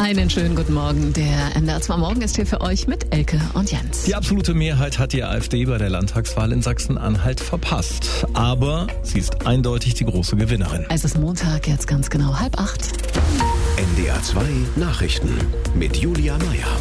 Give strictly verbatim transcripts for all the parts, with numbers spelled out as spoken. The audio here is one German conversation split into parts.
Einen schönen guten Morgen. Der N D R zwei Morgen ist hier für euch mit Elke und Jens. Die absolute Mehrheit hat die AfD bei der Landtagswahl in Sachsen-Anhalt verpasst. Aber sie ist eindeutig die große Gewinnerin. Es ist Montag, jetzt ganz genau halb acht. N D R zwei Nachrichten mit Julia Meyer.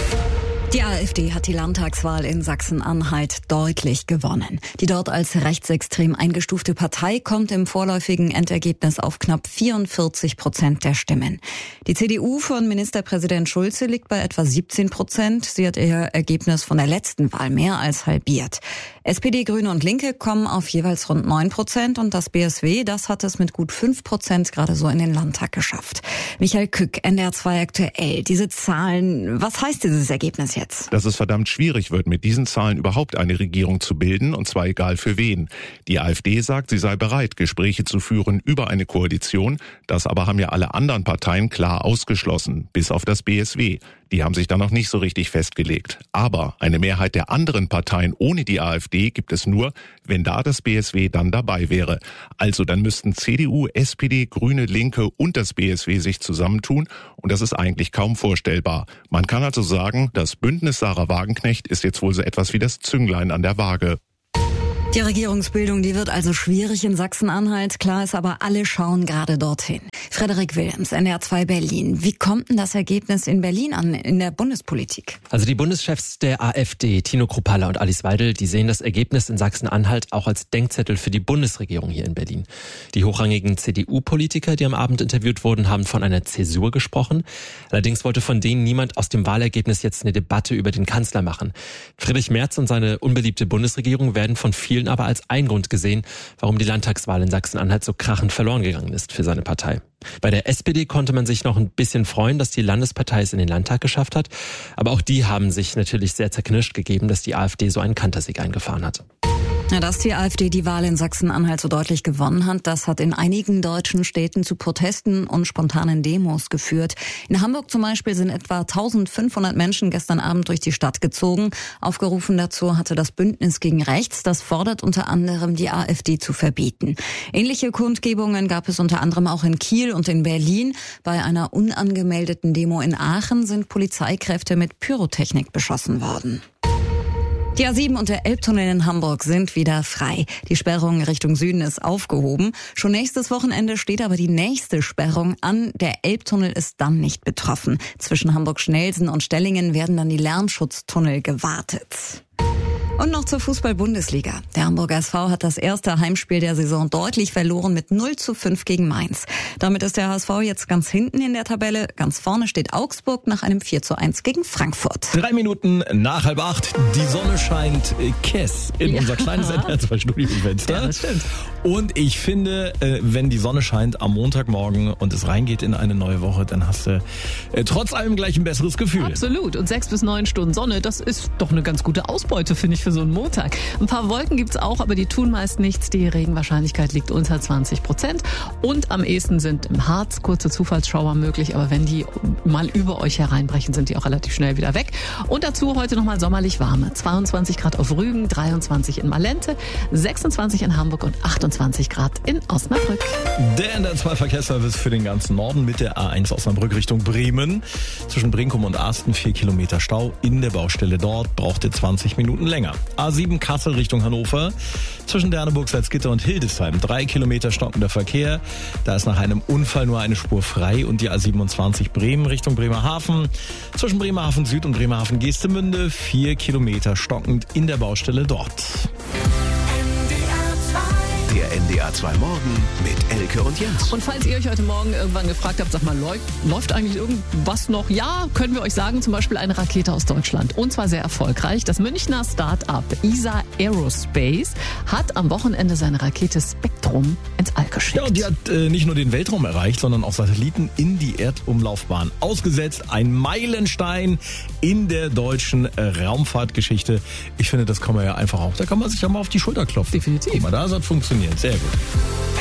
Die AfD hat die Landtagswahl in Sachsen-Anhalt deutlich gewonnen. Die dort als rechtsextrem eingestufte Partei kommt im vorläufigen Endergebnis auf knapp vierundvierzig Prozent der Stimmen. Die C D U von Ministerpräsident Schulze liegt bei etwa siebzehn Prozent. Sie hat ihr Ergebnis von der letzten Wahl mehr als halbiert. S P D, Grüne und Linke kommen auf jeweils rund neun Prozent und das B S W, das hat es mit gut fünf Prozent gerade so in den Landtag geschafft. Michael Kück, N D R zwei aktuell. Diese Zahlen, was heißt dieses Ergebnis jetzt? Dass es verdammt schwierig wird, mit diesen Zahlen überhaupt eine Regierung zu bilden, und zwar egal für wen. Die AfD sagt, sie sei bereit, Gespräche zu führen über eine Koalition. Das aber haben ja alle anderen Parteien klar ausgeschlossen, bis auf das B S W. Die haben sich da noch nicht so richtig festgelegt. Aber eine Mehrheit der anderen Parteien ohne die AfD gibt es nur, wenn da das B S W dann dabei wäre. Also dann müssten C D U, S P D, Grüne, Linke und das B S W sich zusammentun. Und das ist eigentlich kaum vorstellbar. Man kann also sagen, das Bündnis Sarah Wagenknecht ist jetzt wohl so etwas wie das Zünglein an der Waage. Die Regierungsbildung, die wird also schwierig in Sachsen-Anhalt. Klar ist aber, alle schauen gerade dorthin. Frederik Wilhelms, N D R zwei Berlin. Wie kommt denn das Ergebnis in Berlin an, in der Bundespolitik? Also die Bundeschefs der AfD, Tino Kruppalla und Alice Weidel, die sehen das Ergebnis in Sachsen-Anhalt auch als Denkzettel für die Bundesregierung hier in Berlin. Die hochrangigen C D U-Politiker, die am Abend interviewt wurden, haben von einer Zäsur gesprochen. Allerdings wollte von denen niemand aus dem Wahlergebnis jetzt eine Debatte über den Kanzler machen. Friedrich Merz und seine unbeliebte Bundesregierung werden von vielen aber als ein Grund gesehen, warum die Landtagswahl in Sachsen-Anhalt so krachend verloren gegangen ist für seine Partei. Bei der S P D konnte man sich noch ein bisschen freuen, dass die Landespartei es in den Landtag geschafft hat. Aber auch die haben sich natürlich sehr zerknirscht gegeben, dass die AfD so einen Kantersieg eingefahren hat. Ja, dass die AfD die Wahl in Sachsen-Anhalt so deutlich gewonnen hat, das hat in einigen deutschen Städten zu Protesten und spontanen Demos geführt. In Hamburg zum Beispiel sind etwa eintausendfünfhundert Menschen gestern Abend durch die Stadt gezogen. Aufgerufen dazu hatte das Bündnis gegen Rechts, das fordert unter anderem die AfD zu verbieten. Ähnliche Kundgebungen gab es unter anderem auch in Kiel und in Berlin. Bei einer unangemeldeten Demo in Aachen sind Polizeikräfte mit Pyrotechnik beschossen worden. Die A sieben und der Elbtunnel in Hamburg sind wieder frei. Die Sperrung Richtung Süden ist aufgehoben. Schon nächstes Wochenende steht aber die nächste Sperrung an. Der Elbtunnel ist dann nicht betroffen. Zwischen Hamburg-Schnelsen und Stellingen werden dann die Lärmschutztunnel gewartet. Und noch zur Fußball-Bundesliga. Der Hamburger S V hat das erste Heimspiel der Saison deutlich verloren mit null zu fünf gegen Mainz. Damit ist der H S V jetzt ganz hinten in der Tabelle. Ganz vorne steht Augsburg nach einem vier zu eins gegen Frankfurt. Drei Minuten nach halb acht. Die Sonne scheint äh, Kess in Ja. unser kleines N D R zwei Studiofenster. Ja, das stimmt. Und ich finde, äh, wenn die Sonne scheint am Montagmorgen und es reingeht in eine neue Woche, dann hast du äh, trotz allem gleich ein besseres Gefühl. Absolut. Und sechs bis neun Stunden Sonne, das ist doch eine ganz gute Ausbeute, finde ich, für so einen Montag. Ein paar Wolken gibt's auch, aber die tun meist nichts. Die Regenwahrscheinlichkeit liegt unter zwanzig Prozent. Und am ehesten sind im Harz kurze Zufallsschauer möglich, aber wenn die mal über euch hereinbrechen, sind die auch relativ schnell wieder weg. Und dazu heute nochmal sommerlich warme. zweiundzwanzig Grad auf Rügen, dreiundzwanzig in Malente, sechsundzwanzig in Hamburg und achtundzwanzig Grad in Osnabrück. Der N D R zwei Verkehrsservice für den ganzen Norden mit der A eins Osnabrück Richtung Bremen. Zwischen Brinkum und Asten vier Kilometer Stau. In der Baustelle dort braucht ihr zwanzig Minuten länger. A sieben Kassel Richtung Hannover. Zwischen Derneburg, Salzgitter und Hildesheim drei Kilometer stockender Verkehr. Da ist nach einem Unfall nur eine Spur frei. Und die A siebenundzwanzig Bremen Richtung Bremerhaven. Zwischen Bremerhaven Süd und Bremerhaven Geestemünde vier Kilometer stockend in der Baustelle dort. Der N D R zwei Morgen mit Elke und Jens. Und falls ihr euch heute Morgen irgendwann gefragt habt, sag mal, läuft, läuft eigentlich irgendwas noch? Ja, können wir euch sagen, zum Beispiel eine Rakete aus Deutschland. Und zwar sehr erfolgreich. Das Münchner Start-up E S A Aerospace hat am Wochenende seine Rakete Spektrum ins All geschickt. Ja, und die hat äh, nicht nur den Weltraum erreicht, sondern auch Satelliten in die Erdumlaufbahn ausgesetzt. Ein Meilenstein in der deutschen äh, Raumfahrtgeschichte. Ich finde, das kann man ja einfach auch, da kann man sich ja mal auf die Schulter klopfen. Definitiv. Guck mal, da hat es funktioniert. Sehr gut.